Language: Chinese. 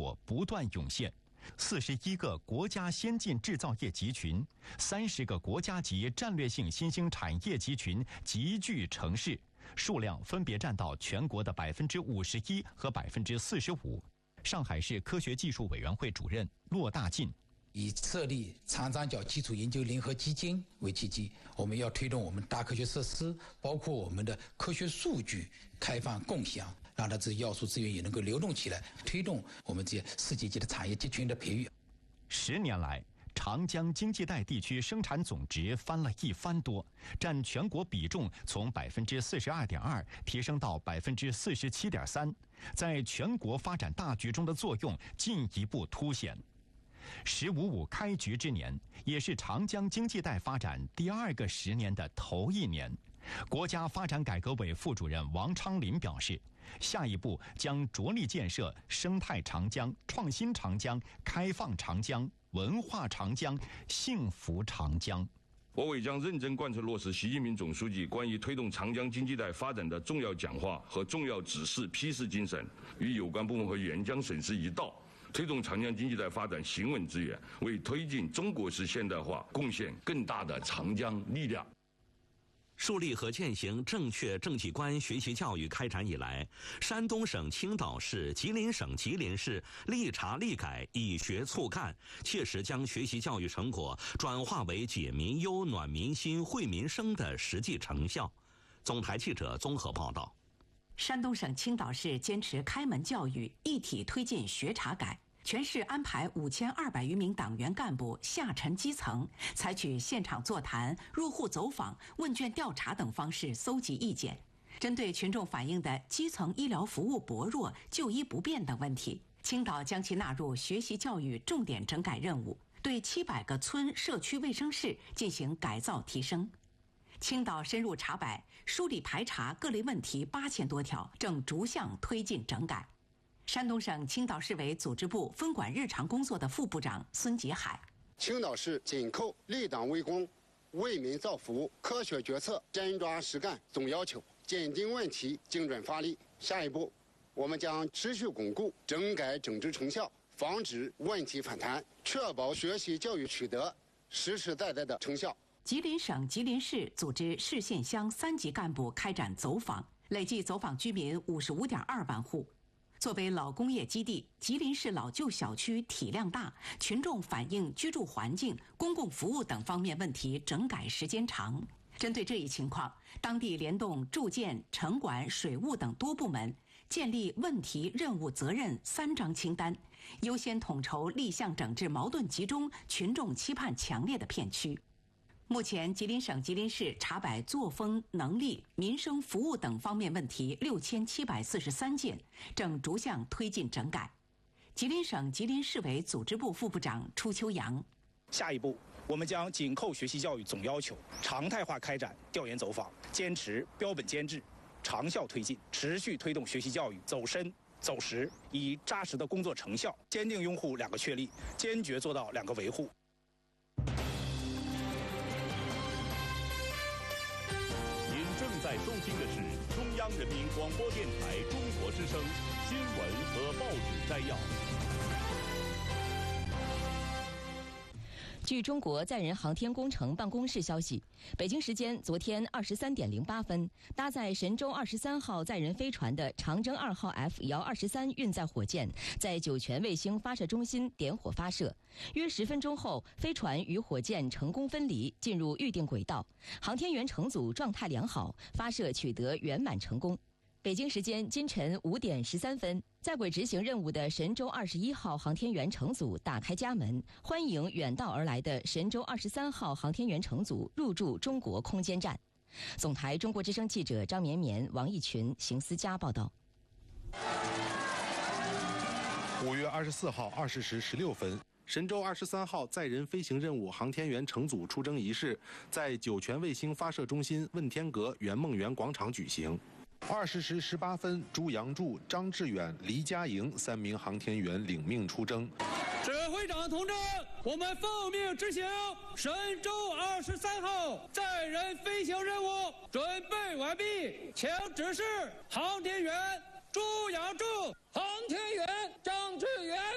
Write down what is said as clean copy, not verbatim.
果不断涌现。41个国家先进制造业集群，30个国家级战略性新兴产业集群集聚成市，数量分别占到全国的51%和45%。上海市科学技术委员会主任骆大进。 以设立长三角基础研究联合基金为契机，我们要推动我们大科学设施，包括我们的科学数据开放共享，让它这要素资源也能够流动起来，推动我们这些世界级的产业集群的培育。 10年来，长江经济带地区生产总值翻了1番多，占全国比重从42.2%提升到47.3%，在全国发展大局中的作用进一步凸显。“15.5”开局之年，也是长江经济带发展第2个10年的头1年。国家发展改革委副主任王昌林表示，下一步将着力建设生态长江、创新长江、开放长江、文化长江、幸福长江。 我委将认真贯彻落实习近平总书记关于推动长江经济带发展的重要讲话和重要指示批示精神，与有关部门和援疆省市一道，推动长江经济带发展行稳致远，为推进中国式现代化贡献更大的长江力量。 树立和践行正确政绩观学习教育开展以来，山东省青岛市、吉林省吉林市立查立改，以学促干，切实将学习教育成果转化为解民忧、暖民心、惠民生的实际成效。总台记者综合报道。 山东省青岛市坚持开门教育，一体推进学查改。全市安排5200余名党员干部下沉基层，采取现场座谈、入户走访、问卷调查等方式搜集意见。针对群众反映的基层医疗服务薄弱、就医不便等问题，青岛将其纳入学习教育重点整改任务，对700个村社区卫生室进行改造提升。青岛深入查摆、梳理排查各类问题8000多条，正逐项推进整改。山东省青岛市委组织部分管日常工作的副部长孙杰海： 青岛市紧扣立党为公、为民造福、科学决策、真抓实干总要求，坚定问题，精准发力。下一步，我们将持续巩固整改整治成效，防止问题反弹，确保学习教育取得实实在在的成效。 吉林省吉林市组织市县乡3级干部开展走访，累计走访居民55.2万户。作为老工业基地，吉林市老旧小区体量大，群众反映居住环境、公共服务等方面问题整改时间长。针对这一情况，当地联动住建、城管、水务等多部门，建立问题、任务、责任3张清单，优先统筹立项整治矛盾集中、群众期盼强烈的片区。目前，吉林省吉林市查摆作风、能力、民生服务等方面问题6743件，正逐项推进整改。吉林省吉林市委组织部副部长初秋阳： 下一步，我们将紧扣学习教育总要求，常态化开展调研走访，坚持标本兼治，长效推进，持续推动学习教育走深走实，以扎实的工作成效，坚定拥护2个确立，坚决做到2个维护。 正在收听的是中央人民广播电台中国之声新闻和报纸摘要。 据中国载人航天工程办公室消息，北京时间昨天23点08分，搭载神舟23号载人飞船的长征2号 F-123运载火箭在酒泉卫星发射中心点火发射，约10分钟后，飞船与火箭成功分离，进入预定轨道，航天员乘组状态良好，发射取得圆满成功。北京时间今晨5点13分，在轨执行任务的神舟21号航天员乘组打开家门，欢迎远道而来的神舟23号航天员乘组入驻中国空间站。总台中国之声记者张绵绵、王义群、邢思佳报道。 5月24号20时16分，神舟23号载人飞行任务航天员乘组出征仪式在酒泉卫星发射中心问天阁圆梦园广场举行。20时18分，朱杨柱、张志远、黎佳莹3名航天员领命出征。 指挥长同志，我们奉命执行神舟23号载人飞行任务准备完毕，请指示航天员朱杨柱、航天员张志远。